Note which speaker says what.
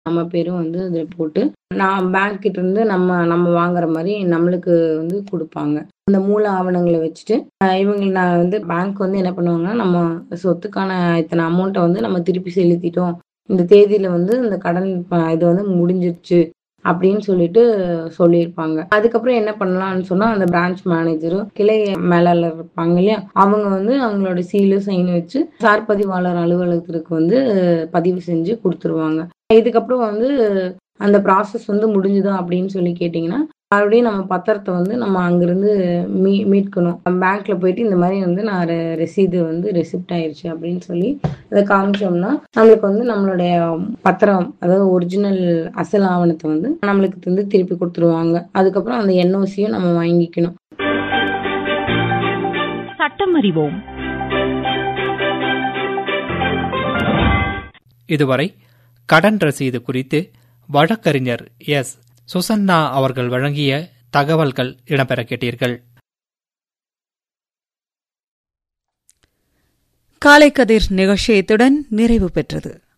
Speaker 1: நம்ம பேரும் வந்து அதுல போட்டு நான் பேங்க் கிட்ட இருந்து நம்ம வாங்குற மாதிரி நம்மளுக்கு வந்து கொடுப்பாங்க. அந்த மூல ஆவணங்களை வச்சுட்டு இவங்க நான் வந்து பேங்க் வந்து என்ன பண்ணுவாங்கன்னா, நம்ம சொத்துக்கான இத்தனை அமௌண்ட்டை வந்து நம்ம திருப்பி செலுத்திட்டோம். இந்த தேதியில வந்து இந்த கடன் இது வந்து முடிஞ்சிருச்சு அப்படின்னு சொல்லிட்டு சொல்லியிருப்பாங்க. அதுக்கப்புறம் என்ன பண்ணலாம்னு சொன்னா, அந்த பிரான்ச் மேனேஜரும் கிளை மேலாளர் இருப்பாங்க இல்லையா, அவங்க வந்து அவங்களோட சீலு சைன் வச்சு சார் பதிவாளர் அலுவலகத்திற்கு வந்து பதிவு செஞ்சு கொடுத்துருவாங்க. இதுக்கப்புறம் வந்து அந்த ப்ராசஸ் வந்து முடிஞ்சுதா அப்படின்னு சொல்லி கேட்டிங்கன்னா, மறுபடியும் நம்ம பத்திரத்தை வந்து நம்ம அங்கிருந்து மீட்கணும். பேங்க்ல போயிட்டு இந்த மாதிரி வந்து நான் ரெசீது வந்து ரெசிப்ட் ஆயிடுச்சு அப்படின்னு சொல்லி அதை காமிச்சோம்னா நம்மளுக்கு வந்து நம்மளுடைய பத்திரம், அதாவது ஒரிஜினல் அசல் ஆவணத்தை வந்து நம்மளுக்கு வந்து திருப்பி கொடுத்துருவாங்க. அதுக்கப்புறம் அந்த என்ஓசியும் நம்ம வாங்கிக்கணும்.
Speaker 2: சட்டம் அறிவோம்.
Speaker 3: இதுவரை கடன் ரசீது குறித்து வழக்கறிஞர் எஸ். சுசன்னா அவர்கள் வழங்கிய தகவல்கள் இடம்பெற கேட்டீர்கள்.
Speaker 2: காலை கதிர் நிகழ்ச்சியத்துடன் நிறைவு பெற்றது.